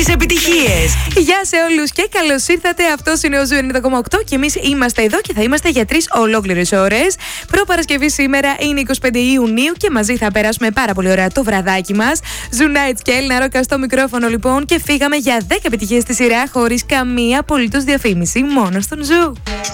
τις επιτυχίες. Γεια σε όλους και καλώς ήρθατε. Αυτός είναι ο Ζου 90,8 και εμείς είμαστε εδώ και θα είμαστε για 3 ολόκληρες ώρες. Προπαρασκευή σήμερα είναι 25 Ιουνίου και μαζί θα περάσουμε πάρα πολύ ωραία το βραδάκι μας. Ζου Nights και Έλληνα Ρόκα στο μικρόφωνο λοιπόν και φύγαμε για 10 επιτυχίες στη σειρά χωρίς καμία απολύτως διαφήμιση. Μόνο στον Ζου.